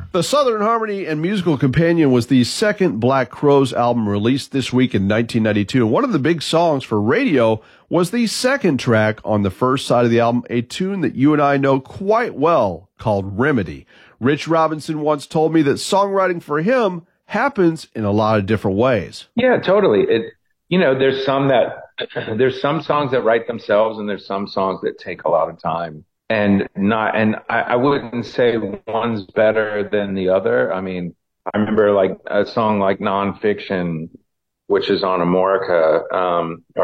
The Southern Harmony and Musical Companion was the second Black Crowes album released this week in 1992. One of the big songs for radio was the second track on the first side of the album, a tune that you and I know quite well called Remedy. Rich Robinson once told me that songwriting for him happens in a lot of different ways. Yeah, totally. There's some songs that write themselves, and there's some songs that take a lot of time. And I wouldn't say one's better than the other. I mean, I remember like a song like Nonfiction, which is on Amorica,